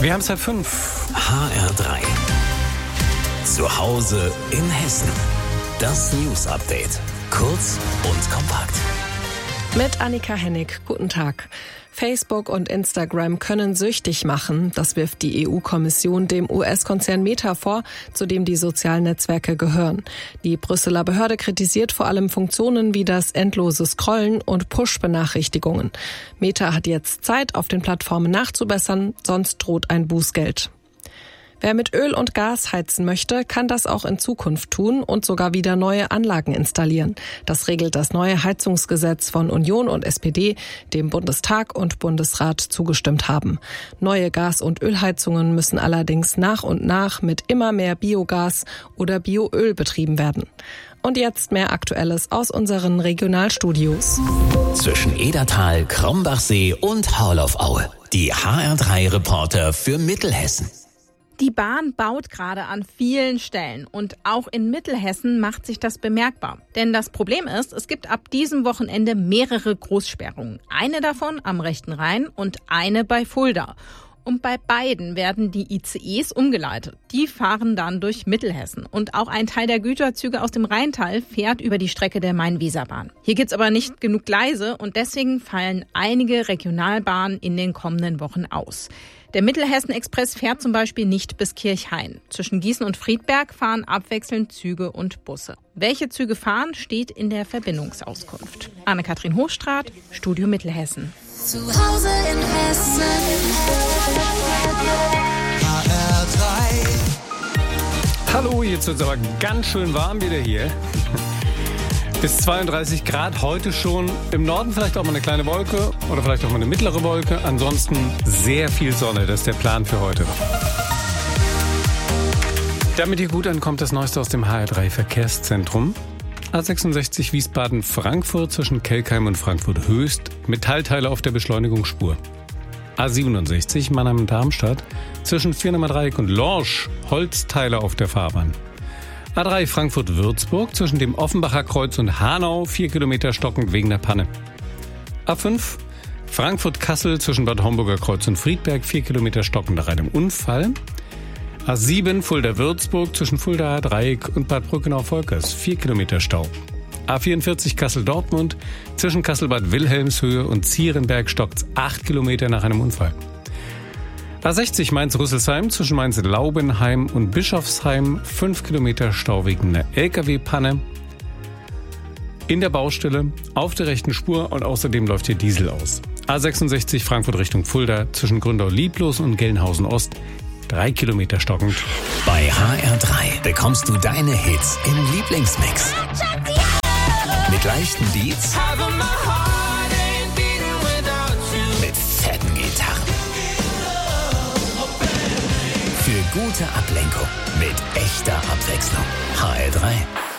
Wir haben es halb 5. HR3. Zu Hause in Hessen. Das News-Update. Kurz und kompakt. Mit Annika Hennig. Guten Tag. Facebook und Instagram können süchtig machen. Das wirft die EU-Kommission dem US-Konzern Meta vor, zu dem die sozialen Netzwerke gehören. Die Brüsseler Behörde kritisiert vor allem Funktionen wie das endlose Scrollen und Push-Benachrichtigungen. Meta hat jetzt Zeit, auf den Plattformen nachzubessern, sonst droht ein Bußgeld. Wer mit Öl und Gas heizen möchte, kann das auch in Zukunft tun und sogar wieder neue Anlagen installieren. Das regelt das neue Heizungsgesetz von Union und SPD, dem Bundestag und Bundesrat zugestimmt haben. Neue Gas- und Ölheizungen müssen allerdings nach und nach mit immer mehr Biogas oder Bioöl betrieben werden. Und jetzt mehr Aktuelles aus unseren Regionalstudios. Zwischen Edertal, Krombachsee und Haarloff-Aue. Die HR3-Reporter für Mittelhessen. Die Bahn baut gerade an vielen Stellen und auch in Mittelhessen macht sich das bemerkbar. Denn das Problem ist, es gibt ab diesem Wochenende mehrere Großsperrungen. Eine davon am rechten Rhein und eine bei Fulda. Und bei beiden werden die ICEs umgeleitet. Die fahren dann durch Mittelhessen. Und auch ein Teil der Güterzüge aus dem Rheintal fährt über die Strecke der Main-Weser-Bahn. Hier gibt's aber nicht genug Gleise und deswegen fallen einige Regionalbahnen in den kommenden Wochen aus. Der Mittelhessen-Express fährt zum Beispiel nicht bis Kirchhain. Zwischen Gießen und Friedberg fahren abwechselnd Züge und Busse. Welche Züge fahren, steht in der Verbindungsauskunft. Anne-Kathrin Hochstraat, Studio Mittelhessen. Zu Hause in Hessen. HR3. Hallo, jetzt wird es aber ganz schön warm wieder hier. Bis 32 Grad heute schon. Im Norden vielleicht auch mal eine kleine Wolke oder vielleicht auch mal eine mittlere Wolke. Ansonsten sehr viel Sonne. Das ist der Plan für heute. Damit ihr gut ankommt, das Neueste aus dem HR3 Verkehrszentrum. A66 Wiesbaden-Frankfurt zwischen Kelkheim und Frankfurt-Höchst. Metallteile auf der Beschleunigungsspur. A67 Mannheim-Darmstadt zwischen Viernamer-Dreieck und Lorsch. Holzteile auf der Fahrbahn. A3 Frankfurt-Würzburg zwischen dem Offenbacher Kreuz und Hanau 4 Kilometer stockend wegen der Panne. A5 Frankfurt-Kassel zwischen Bad Homburger Kreuz und Friedberg 4 Kilometer stockend nach einem Unfall. A7 Fulda-Würzburg zwischen Fuldaer Dreieck und Bad Brückenau-Volkers 4 Kilometer Stau. A44 Kassel-Dortmund zwischen Kassel-Bad Wilhelmshöhe und Zierenberg stockt's 8 Kilometer nach einem Unfall. A60 Mainz-Rüsselsheim zwischen Mainz-Laubenheim und Bischofsheim 5 Kilometer Stau wegen einer LKW-Panne. In der Baustelle, auf der rechten Spur und außerdem läuft hier Diesel aus. A66 Frankfurt Richtung Fulda zwischen Gründau-Lieblos und Gelnhausen-Ost 3 Kilometer stockend. Bei HR3 bekommst du deine Hits im Lieblingsmix. Mit leichten Beats, mit fetten Gitarren. Für gute Ablenkung mit echter Abwechslung. HR3.